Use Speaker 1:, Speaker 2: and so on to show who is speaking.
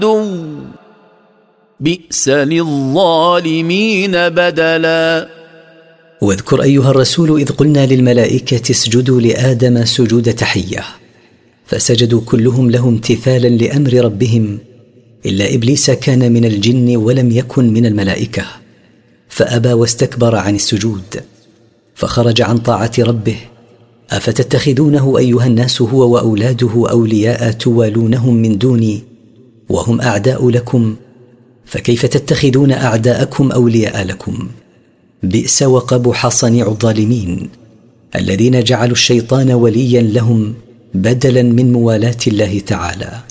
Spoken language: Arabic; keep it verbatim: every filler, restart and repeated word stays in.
Speaker 1: بئس للظالمين بدلا.
Speaker 2: واذكر أيها الرسول إذ قلنا للملائكة اسجدوا لآدم سجود تحية، فسجدوا كلهم له امتثالا لأمر ربهم إلا إبليس كان من الجن ولم يكن من الملائكة، فأبى واستكبر عن السجود فخرج عن طاعة ربه. أفتتخذونه أيها الناس هو وأولاده أولياء توالونهم من دوني وهم أعداء لكم، فكيف تتخذون أعداءكم أولياء لكم؟ بئس وقبح صنيع الظالمين الذين جعلوا الشيطان وليا لهم بدلا من موالاة الله تعالى.